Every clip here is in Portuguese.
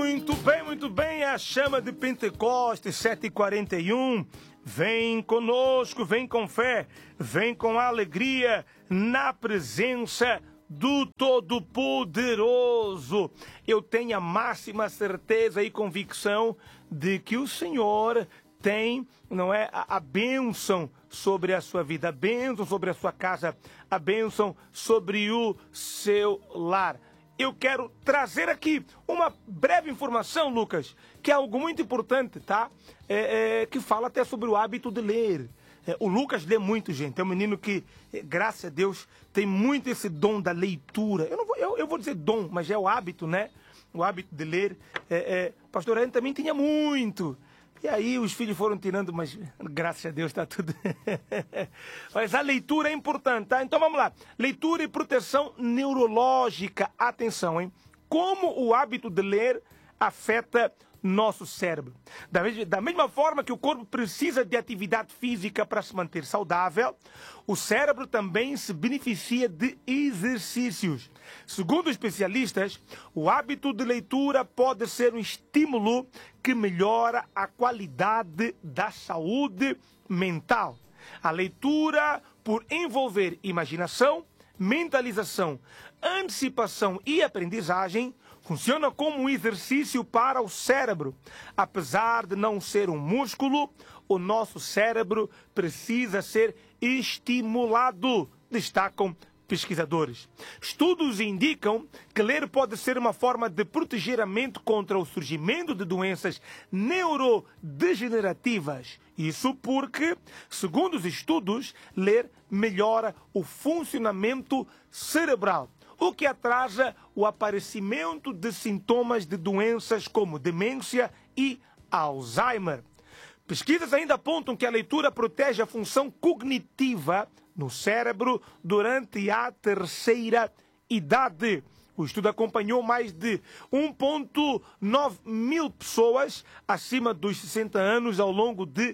Muito bem, a chama de Pentecostes, 7h41. Vem conosco, vem com fé, vem com alegria na presença do Todo-Poderoso. Eu tenho a máxima certeza e convicção de que o Senhor tem, não é, a bênção sobre a sua vida, a bênção sobre a sua casa, a bênção sobre o seu lar. Eu quero trazer aqui uma breve informação, Lucas, que é algo muito importante, tá? Que fala até sobre o hábito de ler. O Lucas lê muito, gente. É um menino que, graças a Deus, tem muito esse dom da leitura. Eu vou dizer dom, mas é o hábito, né? O hábito de ler. Pastor Ariane também tinha muito. E aí os filhos foram tirando, mas graças a Deus está tudo... Mas a leitura é importante, tá? Então vamos lá. Leitura e proteção neurológica. Atenção, hein? Como o hábito de ler afeta nosso cérebro. Da mesma forma que o corpo precisa de atividade física para se manter saudável, o cérebro também se beneficia de exercícios. Segundo especialistas, o hábito de leitura pode ser um estímulo que melhora a qualidade da saúde mental. A leitura, por envolver imaginação, mentalização, antecipação e aprendizagem, funciona como um exercício para o cérebro. Apesar de não ser um músculo, o nosso cérebro precisa ser estimulado, destacam pesquisadores. Estudos indicam que ler pode ser uma forma de proteger a mente contra o surgimento de doenças neurodegenerativas. Isso porque, segundo os estudos, ler melhora o funcionamento cerebral, o que atrasa o aparecimento de sintomas de doenças como demência e Alzheimer. Pesquisas ainda apontam que a leitura protege a função cognitiva no cérebro durante a terceira idade. O estudo acompanhou mais de 1,9 mil pessoas acima dos 60 anos ao longo de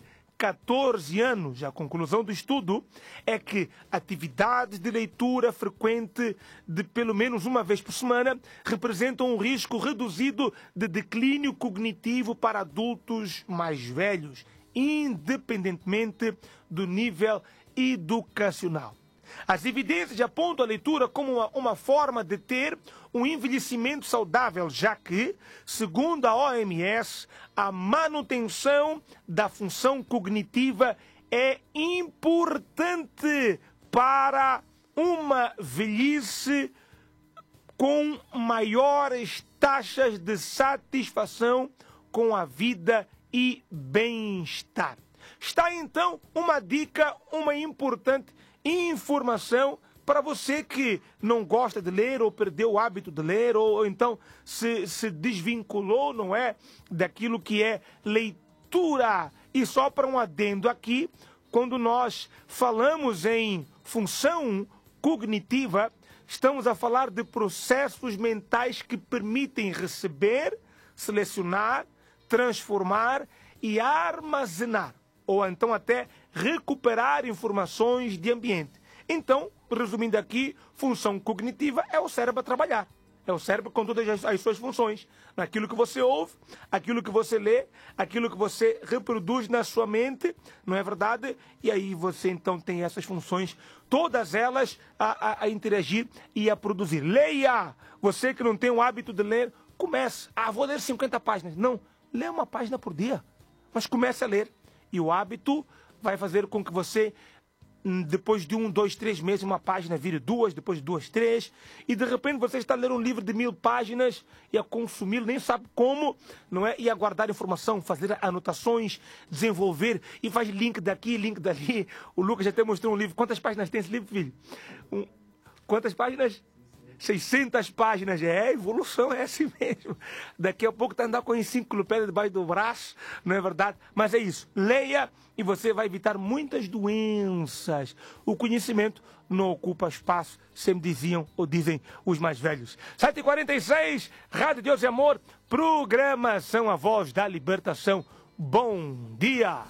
14 anos. A conclusão do estudo é que atividades de leitura frequente de pelo menos uma vez por semana representam um risco reduzido de declínio cognitivo para adultos mais velhos, independentemente do nível educacional. As evidências apontam a leitura como uma forma de ter um envelhecimento saudável, já que, segundo a OMS, a manutenção da função cognitiva é importante para uma velhice com maiores taxas de satisfação com a vida e bem-estar. Está então uma dica, uma importante informação para você que não gosta de ler ou perdeu o hábito de ler ou então se desvinculou, não é, daquilo que é leitura. E só para um adendo aqui, quando nós falamos em função cognitiva, estamos a falar de processos mentais que permitem receber, selecionar, transformar e armazenar, ou então até recuperar informações de ambiente. Então, resumindo aqui, função cognitiva é o cérebro a trabalhar. É o cérebro com todas as suas funções. Naquilo que você ouve, aquilo que você lê, aquilo que você reproduz na sua mente, não é verdade? E aí você então tem essas funções, todas elas a interagir e a produzir. Leia! Você que não tem o hábito de ler, comece. Vou ler 50 páginas. Não, lê uma página por dia, mas comece a ler. E o hábito vai fazer com que você, depois de 1, 2, 3 meses, uma página vire 2, depois de 2, 3, e de repente você está a ler um livro de 1000 páginas e a consumi-lo, nem sabe como, não é? E a guardar informação, fazer anotações, desenvolver, e faz link daqui, link dali. O Lucas já até mostrou um livro. Quantas páginas tem esse livro, filho? Quantas páginas? 600 páginas, evolução é assim mesmo. Daqui a pouco está andando com a enciclopédia debaixo do braço, não é verdade? Mas é isso, leia e você vai evitar muitas doenças. O conhecimento não ocupa espaço, sempre diziam ou dizem os mais velhos. 7h46, Rádio Deus e Amor, programação A Voz da Libertação. Bom dia!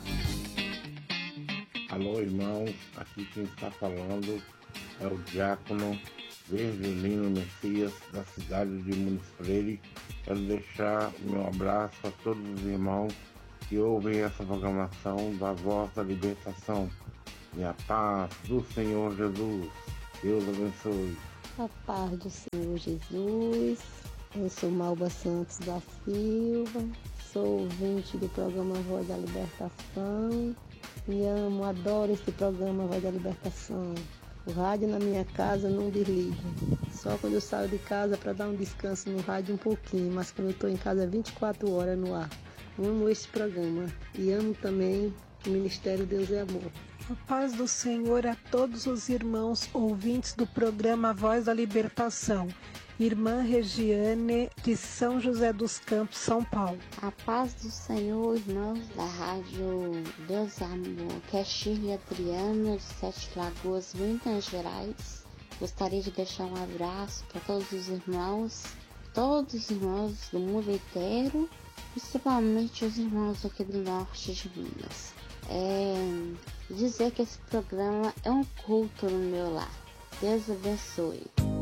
Alô, irmãos, aqui quem está falando é o diácono Virgilino Messias, da cidade de Muniz Freire, Quero deixar meu abraço a todos os irmãos que ouvem essa programação da Voz da Libertação. E a paz do Senhor Jesus. Deus abençoe. A paz do Senhor Jesus. Eu sou Malba Santos da Silva. Sou ouvinte do programa Voz da Libertação. E amo, adoro esse programa Voz da Libertação. O rádio na minha casa não desliga. Só quando eu saio de casa para dar um descanso no rádio um pouquinho. Mas quando eu estou em casa 24 horas no ar. Amo esse programa. E amo também o Ministério Deus é Amor. A paz do Senhor a todos os irmãos ouvintes do programa Voz da Libertação. Irmã Regiane, de São José dos Campos, São Paulo. A paz do Senhor, irmãos da Rádio Deus é Amor, que é Shirley Adriana, de Sete Lagoas, Minas Gerais. Gostaria de deixar um abraço para todos os irmãos do mundo inteiro, principalmente os irmãos aqui do norte de Minas. Dizer que esse programa é um culto no meu lar. Deus abençoe.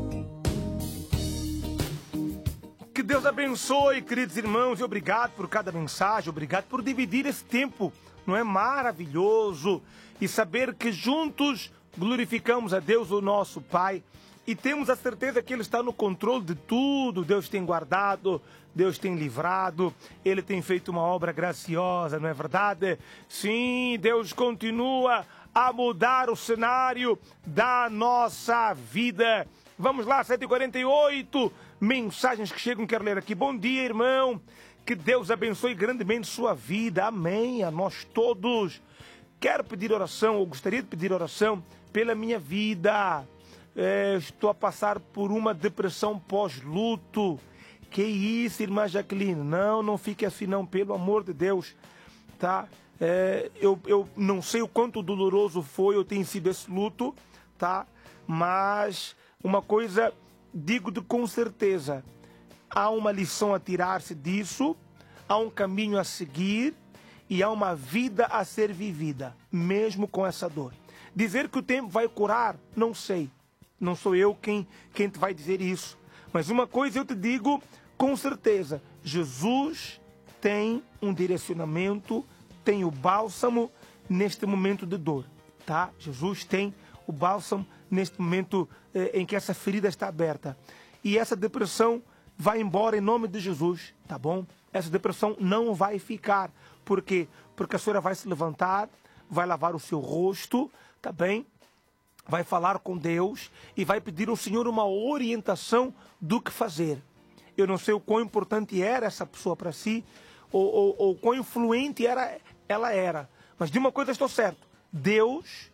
Que Deus abençoe, queridos irmãos, e obrigado por cada mensagem, obrigado por dividir esse tempo. Não é maravilhoso? E saber que juntos glorificamos a Deus, o nosso Pai, e temos a certeza que Ele está no controle de tudo. Deus tem guardado, Deus tem livrado, Ele tem feito uma obra graciosa, não é verdade? Sim, Deus continua a mudar o cenário da nossa vida. Vamos lá, 7h48, mensagens que chegam, quero ler aqui. Bom dia, irmão, que Deus abençoe grandemente sua vida, amém, a nós todos. Quero pedir oração, ou gostaria de pedir oração pela minha vida. Estou a passar por uma depressão pós-luto. Que isso, irmã Jaqueline? Não fique assim não, pelo amor de Deus, tá? Eu não sei o quanto doloroso foi ou tem sido esse luto, tá? Mas uma coisa digo com certeza, há uma lição a tirar-se disso, há um caminho a seguir e há uma vida a ser vivida, mesmo com essa dor. Dizer que o tempo vai curar, não sei. Não sou eu quem te vai dizer isso. Mas uma coisa eu te digo com certeza. Jesus tem um direcionamento, tem o bálsamo neste momento de dor. Tá? Jesus tem o bálsamo neste momento em que essa ferida está aberta. E essa depressão vai embora em nome de Jesus. Tá bom? Essa depressão não vai ficar. Por quê? Porque a senhora vai se levantar, vai lavar o seu rosto, tá bem? Vai falar com Deus e vai pedir ao Senhor uma orientação do que fazer. Eu não sei o quão importante era essa pessoa para si, ou quão influente ela era. Mas de uma coisa estou certo. Deus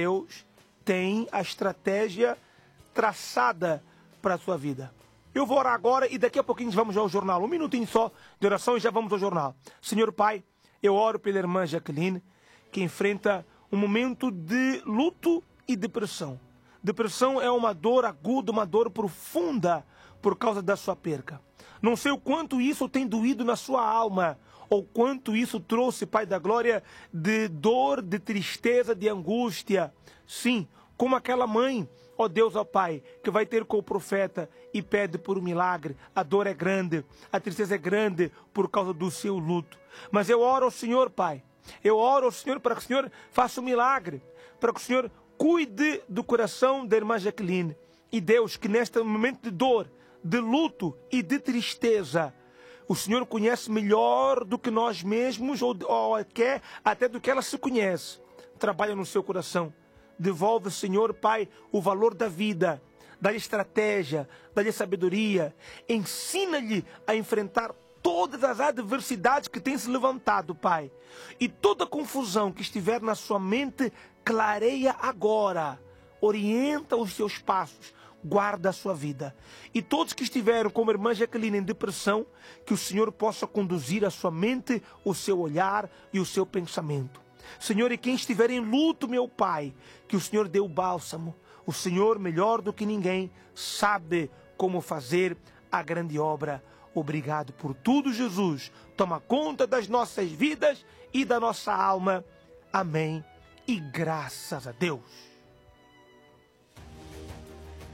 tem a estratégia traçada para a sua vida. Eu vou orar agora e daqui a pouquinho vamos ao jornal. Um minutinho só de oração e já vamos ao jornal. Senhor Pai, eu oro pela irmã Jaqueline, que enfrenta um momento de luto e depressão. Depressão é uma dor aguda, uma dor profunda por causa da sua perca. Não sei o quanto isso tem doído na sua alma, ou quanto isso trouxe, Pai da Glória, de dor, de tristeza, de angústia. Sim, como aquela mãe, ó Deus, ó Pai, que vai ter com o profeta e pede por um milagre. A dor é grande, a tristeza é grande por causa do seu luto. Mas eu oro ao Senhor, Pai. Eu oro ao Senhor para que o Senhor faça um milagre, para que o Senhor cuide do coração da irmã Jaqueline. E Deus, que neste momento de dor, de luto e de tristeza, o Senhor conhece melhor do que nós mesmos, ou quer até do que ela se conhece. Trabalha no seu coração. Devolve, Senhor, Pai, o valor da vida. Dá-lhe estratégia, dá-lhe sabedoria. Ensina-lhe a enfrentar todas as adversidades que têm se levantado, Pai. E toda confusão que estiver na sua mente, clareia agora. Orienta os seus passos. Guarda a sua vida. E todos que estiveram como a irmã Jaqueline em depressão, que o Senhor possa conduzir a sua mente, o seu olhar e o seu pensamento. Senhor, e quem estiver em luto, meu Pai, que o Senhor dê o bálsamo. O Senhor, melhor do que ninguém, sabe como fazer a grande obra. Obrigado por tudo, Jesus. Toma conta das nossas vidas e da nossa alma. Amém. E graças a Deus.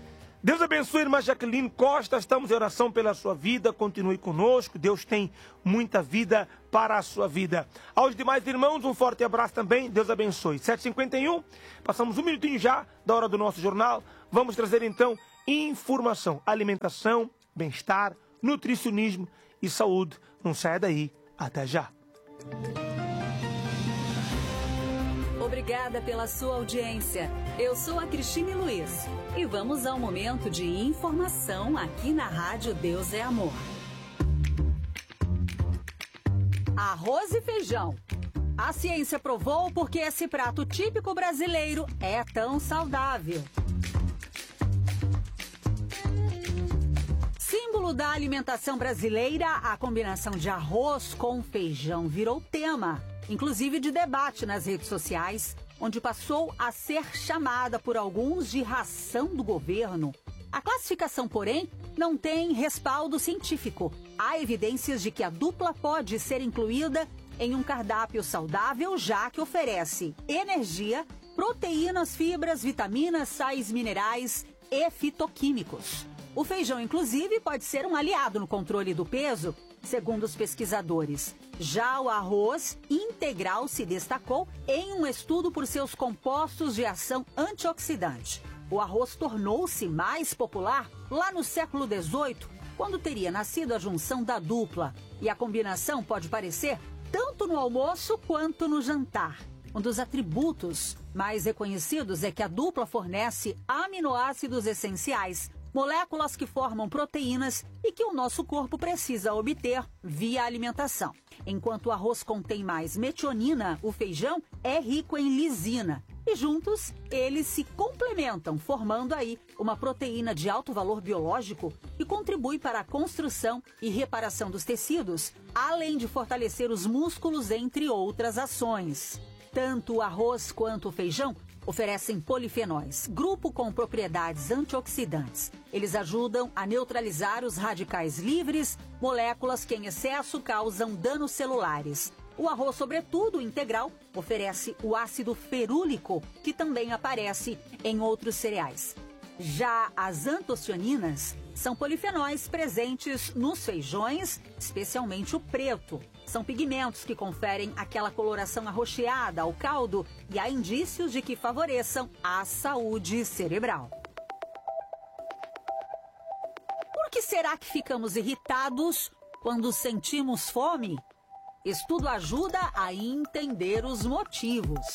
Deus abençoe a irmã Jaqueline Costa, estamos em oração pela sua vida, continue conosco, Deus tem muita vida para a sua vida. Aos demais irmãos, um forte abraço também, Deus abençoe. 7h51, passamos um minutinho já da hora do nosso jornal, vamos trazer então informação, alimentação, bem-estar, nutricionismo e saúde. Não saia daí, até já. Obrigada pela sua audiência. Eu sou a Cristine Luiz e vamos ao momento de informação aqui na Rádio Deus é Amor. Arroz e feijão. A ciência provou porque esse prato típico brasileiro é tão saudável. Símbolo da alimentação brasileira, a combinação de arroz com feijão virou tema, inclusive de debate nas redes sociais, onde passou a ser chamada por alguns de ração do governo. A classificação, porém, não tem respaldo científico. Há evidências de que a dupla pode ser incluída em um cardápio saudável, já que oferece energia, proteínas, fibras, vitaminas, sais minerais e fitoquímicos. O feijão, inclusive, pode ser um aliado no controle do peso, segundo os pesquisadores. Já o arroz integral se destacou em um estudo por seus compostos de ação antioxidante. O arroz tornou-se mais popular lá no século XVIII, quando teria nascido a junção da dupla. E a combinação pode parecer tanto no almoço quanto no jantar. Um dos atributos mais reconhecidos é que a dupla fornece aminoácidos essenciais, moléculas que formam proteínas e que o nosso corpo precisa obter via alimentação. Enquanto o arroz contém mais metionina, o feijão é rico em lisina. E juntos, eles se complementam, formando aí uma proteína de alto valor biológico que contribui para a construção e reparação dos tecidos, além de fortalecer os músculos, entre outras ações. Tanto o arroz quanto o feijão oferecem polifenóis, grupo com propriedades antioxidantes. Eles ajudam a neutralizar os radicais livres, moléculas que em excesso causam danos celulares. O arroz, sobretudo integral, oferece o ácido ferúlico, que também aparece em outros cereais. Já as antocianinas são polifenóis presentes nos feijões, especialmente o preto. São pigmentos que conferem aquela coloração arroxeada ao caldo e há indícios de que favoreçam a saúde cerebral. Por que será que ficamos irritados quando sentimos fome? Estudo ajuda a entender os motivos.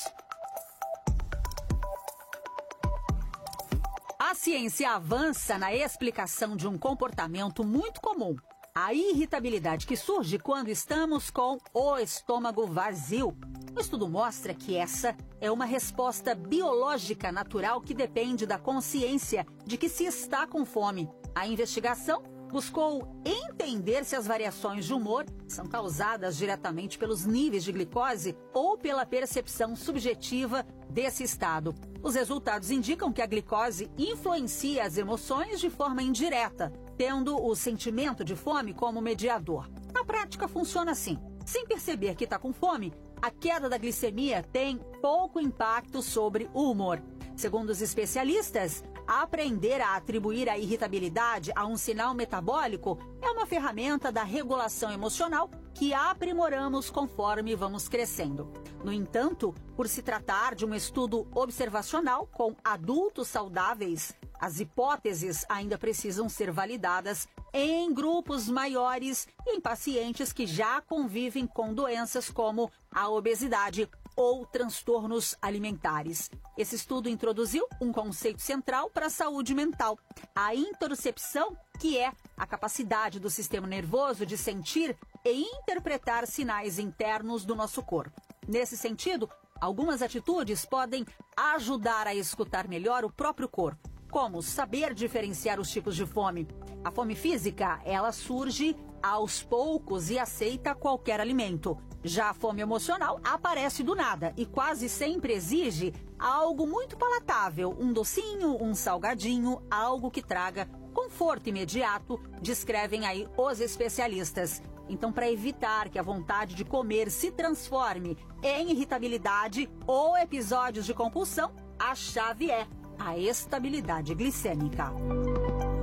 A ciência avança na explicação de um comportamento muito comum: a irritabilidade que surge quando estamos com o estômago vazio. O estudo mostra que essa é uma resposta biológica natural que depende da consciência de que se está com fome. A investigação buscou entender se as variações de humor são causadas diretamente pelos níveis de glicose ou pela percepção subjetiva desse estado. Os resultados indicam que a glicose influencia as emoções de forma indireta, tendo o sentimento de fome como mediador. Na prática, funciona assim. Sem perceber que está com fome, a queda da glicemia tem pouco impacto sobre o humor. Segundo os especialistas, aprender a atribuir a irritabilidade a um sinal metabólico é uma ferramenta da regulação emocional que aprimoramos conforme vamos crescendo. No entanto, por se tratar de um estudo observacional com adultos saudáveis, as hipóteses ainda precisam ser validadas em grupos maiores e em pacientes que já convivem com doenças como a obesidade ou transtornos alimentares. Esse estudo introduziu um conceito central para a saúde mental: a interocepção, que é a capacidade do sistema nervoso de sentir e interpretar sinais internos do nosso corpo. Nesse sentido, algumas atitudes podem ajudar a escutar melhor o próprio corpo, como saber diferenciar os tipos de fome. A fome física, ela surge aos poucos e aceita qualquer alimento. Já a fome emocional aparece do nada e quase sempre exige algo muito palatável, um docinho, um salgadinho, algo que traga conforto imediato, descrevem aí os especialistas. Então, para evitar que a vontade de comer se transforme em irritabilidade ou episódios de compulsão, a chave é a estabilidade glicêmica.